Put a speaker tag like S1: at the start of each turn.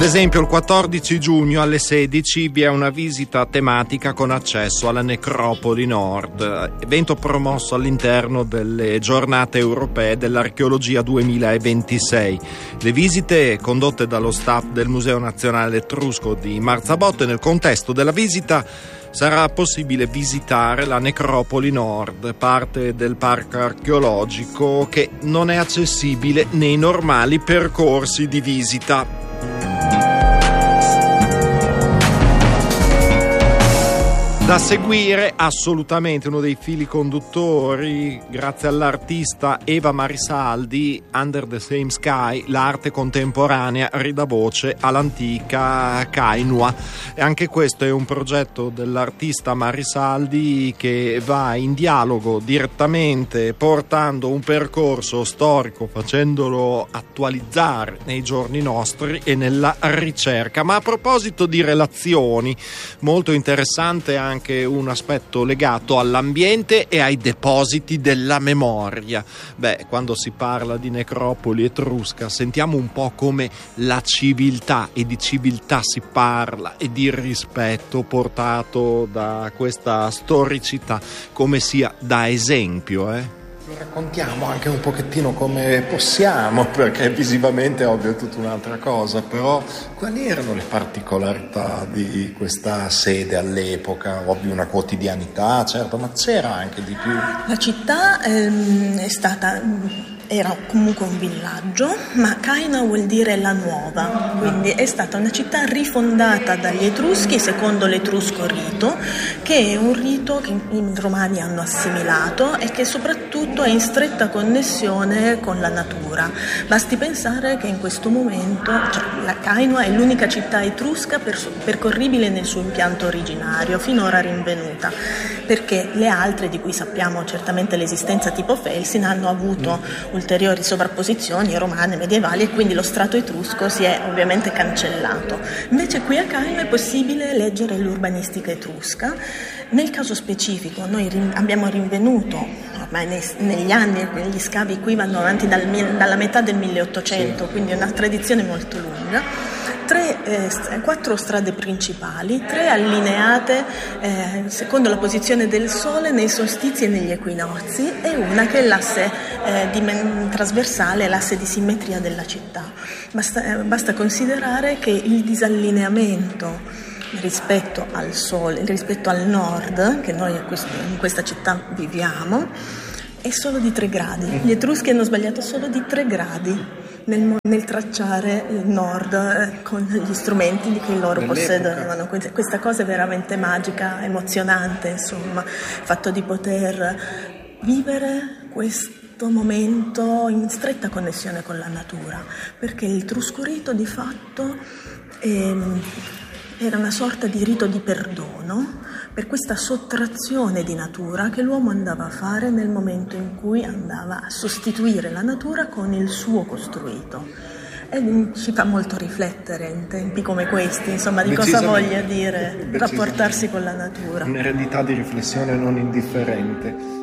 S1: Ad esempio il 14 giugno alle 16 vi è una visita tematica con accesso alla Necropoli Nord, evento promosso all'interno delle giornate europee dell'archeologia 2026. Le visite condotte dallo staff del Museo Nazionale Etrusco di Marzabotto, e nel contesto della visita sarà possibile visitare la Necropoli Nord, parte del parco archeologico che non è accessibile nei normali percorsi di visita. Da seguire assolutamente uno dei fili conduttori, grazie all'artista Eva Marisaldi, Under the Same Sky, l'arte contemporanea ridà voce all'antica Kainua. E anche questo è un progetto dell'artista Marisaldi che va in dialogo direttamente, portando un percorso storico, facendolo attualizzare nei giorni nostri e nella ricerca. Ma a proposito di relazioni, molto interessante anche un aspetto legato all'ambiente e ai depositi della memoria. Quando si parla di necropoli etrusca sentiamo un po' come la civiltà, e di civiltà si parla, e di rispetto portato da questa storicità come sia da esempio.
S2: Raccontiamo anche un pochettino come possiamo, perché visivamente ovvio è tutta un'altra cosa, però quali erano le particolarità di questa sede all'epoca? Ovvio una quotidianità, certo, ma c'era anche di più.
S3: La città era comunque un villaggio, ma Kaina vuol dire la nuova, quindi è stata una città rifondata dagli Etruschi secondo l'etrusco rito, che è un rito che i romani hanno assimilato e che soprattutto è in stretta connessione con la natura. Basti pensare che in questo momento la Kaina è l'unica città etrusca percorribile nel suo impianto originario, finora rinvenuta, perché le altre, di cui sappiamo certamente l'esistenza tipo Felsin, hanno avuto ulteriori sovrapposizioni romane, medievali, e quindi lo strato etrusco si è ovviamente cancellato. Invece qui a Caino è possibile leggere l'urbanistica etrusca. Nel caso specifico noi abbiamo rinvenuto, ormai negli anni, gli scavi qui vanno avanti dalla metà del 1800, quindi è una tradizione molto lunga, 4 strade principali, 3 allineate secondo la posizione del Sole nei solstizi e negli equinozi, e una che è l'asse trasversale, l'asse di simmetria della città. Basta considerare che il disallineamento rispetto al Sole, rispetto al nord, che noi in questa città viviamo, è solo di 3 gradi. Gli Etruschi hanno sbagliato solo di 3 gradi nel tracciare il nord con gli strumenti che loro possedevano. Questa cosa è veramente magica, emozionante, insomma, il fatto di poter vivere questo momento in stretta connessione con la natura, perché il trusco-rito di fatto era una sorta di rito di perdono per questa sottrazione di natura che l'uomo andava a fare nel momento in cui andava a sostituire la natura con il suo costruito. E ci fa molto riflettere in tempi come questi, insomma, di cosa voglia dire rapportarsi con la natura.
S2: Un'eredità di riflessione non indifferente.